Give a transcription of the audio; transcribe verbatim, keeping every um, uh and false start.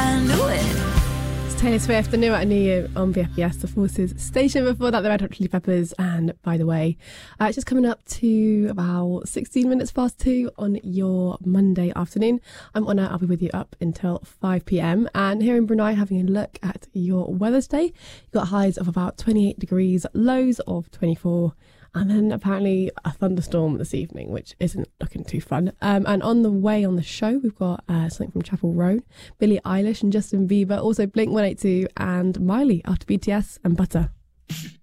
I knew it. Taylor Swift, the new I Knew You on B F B S, the Forces station. Before that, the Red Hot Chili Peppers. And by the way, uh, it's just coming up to about sixteen minutes past two on your Monday afternoon. I'm Honor. I'll be with you up until five p.m. And here in Brunei, having a look at your weather today, you've got highs of about twenty-eight degrees, lows of twenty-four. And then apparently a thunderstorm this evening, which isn't looking too fun. Um, and on the way on the show, we've got uh, something from Chapel Roan, Billie Eilish and Justin Bieber, also Blink one eighty-two and Miley after B T S and Butter.